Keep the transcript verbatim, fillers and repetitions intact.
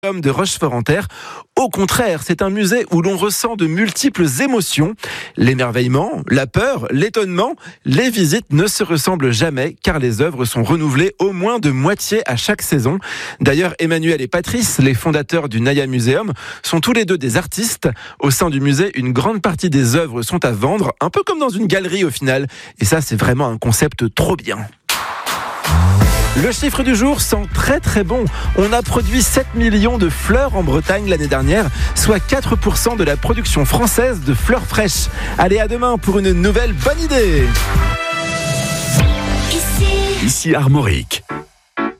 de Rochefort-en-Terre. Au contraire, c'est un musée où l'on ressent de multiples émotions. L'émerveillement, la peur, l'étonnement. Les visites ne se ressemblent jamais car les œuvres sont renouvelées au moins de moitié à chaque saison. D'ailleurs, Emmanuel et Patrice, les fondateurs du Naya Museum, sont tous les deux des artistes. Au sein du musée, une grande partie des œuvres sont à vendre, un peu comme dans une galerie au final. Et ça, c'est vraiment un concept trop bien. Le chiffre du jour sent très très bon. On a produit sept millions de fleurs en Bretagne l'année dernière, soit quatre pour cent de la production française de fleurs fraîches. Allez, à demain pour une nouvelle bonne idée. Ici Armorique.